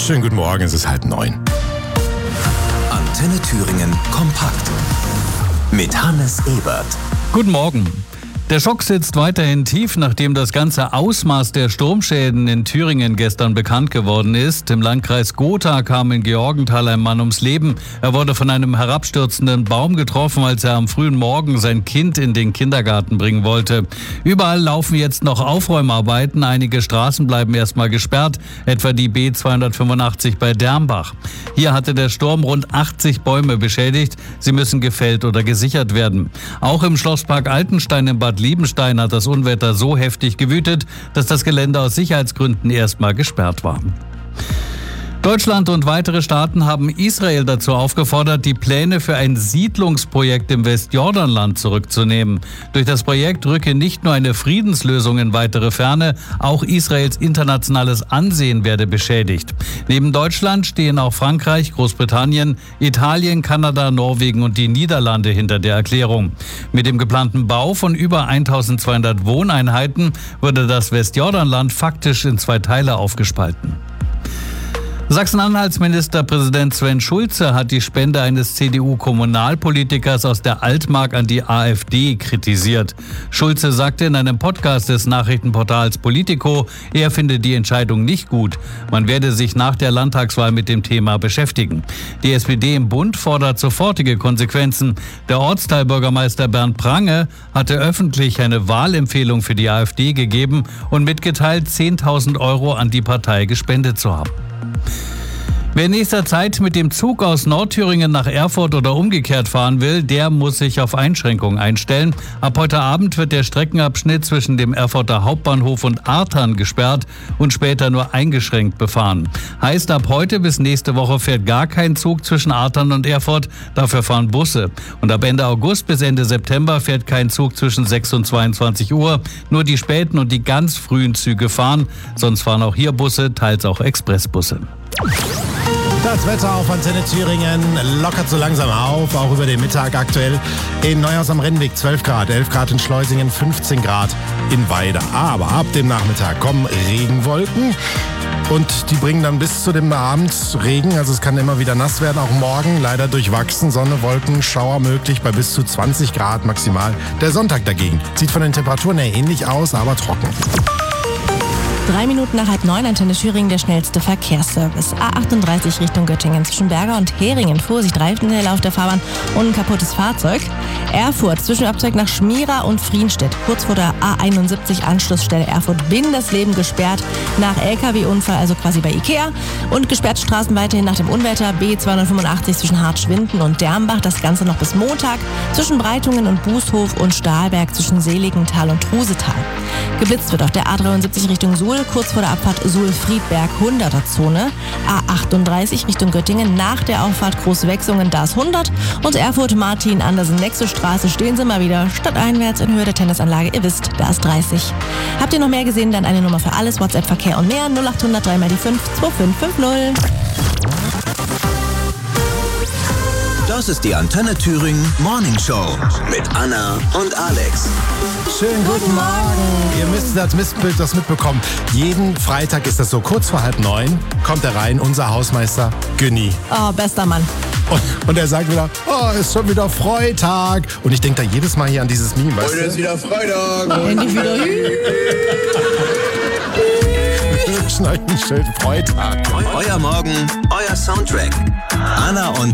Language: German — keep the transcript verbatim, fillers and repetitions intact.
Schönen guten Morgen, es ist halb neun. Antenne Thüringen kompakt mit Hannes Ebert. Guten Morgen. Der Schock sitzt weiterhin tief, nachdem das ganze Ausmaß der Sturmschäden in Thüringen gestern bekannt geworden ist. Im Landkreis Gotha kam in Georgenthal ein Mann ums Leben. Er wurde von einem herabstürzenden Baum getroffen, als er am frühen Morgen sein Kind in den Kindergarten bringen wollte. Überall laufen jetzt noch Aufräumarbeiten. Einige Straßen bleiben erstmal gesperrt, etwa die B zweihundertfünfundachtzig bei Dermbach. Hier hatte der Sturm rund achtzig Bäume beschädigt. Sie müssen gefällt oder gesichert werden. Auch im Schlosspark Altenstein in Bad Liebenstein hat das Unwetter so heftig gewütet, dass das Gelände aus Sicherheitsgründen erstmal gesperrt war. Deutschland und weitere Staaten haben Israel dazu aufgefordert, die Pläne für ein Siedlungsprojekt im Westjordanland zurückzunehmen. Durch das Projekt rücke nicht nur eine Friedenslösung in weitere Ferne, auch Israels internationales Ansehen werde beschädigt. Neben Deutschland stehen auch Frankreich, Großbritannien, Italien, Kanada, Norwegen und die Niederlande hinter der Erklärung. Mit dem geplanten Bau von über eintausendzweihundert Wohneinheiten würde das Westjordanland faktisch in zwei Teile aufgespalten. Sachsen-Anhalts Ministerpräsident Sven Schulze hat die Spende eines C D U-Kommunalpolitikers aus der Altmark an die AfD kritisiert. Schulze sagte in einem Podcast des Nachrichtenportals Politico, er finde die Entscheidung nicht gut. Man werde sich nach der Landtagswahl mit dem Thema beschäftigen. Die S P D im Bund fordert sofortige Konsequenzen. Der Ortsteilbürgermeister Bernd Prange hatte öffentlich eine Wahlempfehlung für die AfD gegeben und mitgeteilt, zehntausend Euro an die Partei gespendet zu haben. Wer in nächster Zeit mit dem Zug aus Nordthüringen nach Erfurt oder umgekehrt fahren will, der muss sich auf Einschränkungen einstellen. Ab heute Abend wird der Streckenabschnitt zwischen dem Erfurter Hauptbahnhof und Artern gesperrt und später nur eingeschränkt befahren. Heißt, ab heute bis nächste Woche fährt gar kein Zug zwischen Artern und Erfurt, dafür fahren Busse. Und ab Ende August bis Ende September fährt kein Zug zwischen sechs und zweiundzwanzig Uhr. Nur die späten und die ganz frühen Züge fahren. Sonst fahren auch hier Busse, teils auch Expressbusse. Das Wetter auf Antenne Thüringen lockert so langsam auf, auch über den Mittag aktuell. In Neuhaus am Rennweg zwölf Grad, elf Grad in Schleusingen, fünfzehn Grad in Weida. Aber ab dem Nachmittag kommen Regenwolken und die bringen dann bis zu dem Abend Regen. Also es kann immer wieder nass werden, auch morgen leider durchwachsen. Sonne, Wolken, Schauer möglich bei bis zu zwanzig Grad maximal. Der Sonntag dagegen sieht von den Temperaturen her ähnlich aus, aber trocken. Drei Minuten nach halb neun, Antenne Thüringen, der schnellste Verkehrsservice. A achtunddreißig Richtung Göttingen zwischen Berger und Heringen. Vorsicht, Reifenteile auf der Fahrbahn und ein kaputtes Fahrzeug. Erfurt, Zwischenabzweig nach Schmira und Frienstedt. Kurz vor der A einundsiebzig, Anschlussstelle Erfurt-Binn, das Leben gesperrt nach L K W-Unfall, also quasi bei Ikea. Und gesperrt Straßen weiterhin nach dem Unwetter. B zweihundertfünfundachtzig zwischen Hartschwinden und Dermbach. Das Ganze noch bis Montag. Zwischen Breitungen und Bußhof und Stahlberg zwischen Seligenthal und Trusetal. Geblitzt wird auf der A dreiundsiebzig Richtung Suhl, kurz vor der Abfahrt Suhl-Friedberg, hunderter-Zone. A achtunddreißig Richtung Göttingen, nach der Auffahrt Großwechsungen, da ist hundert. Und Erfurt-Martin-Andersen-Nexo-Straße stehen Sie mal wieder stadteinwärts in Höhe der Tennisanlage. Ihr wisst, da ist dreißig. Habt ihr noch mehr gesehen? Dann eine Nummer für alles, WhatsApp, Verkehr und mehr. null achthundert drei mal die fünf zwei fünf fünf null. Das ist die Antenne Thüringen Morning Show mit Anna und Alex. Schönen guten Morgen. Ihr müsst das Mistbild das mitbekommen. Jeden Freitag ist das so kurz vor halb neun, kommt er rein, unser Hausmeister Günni. Oh, bester Mann. Und, und er sagt wieder, oh, ist schon wieder Freitag. Und ich denke da jedes Mal hier an dieses Meme, weißt du? Heute ist wieder Freitag. Endlich wieder. Schneiden schön Freitag. Euer Morgen, euer Soundtrack. Anna und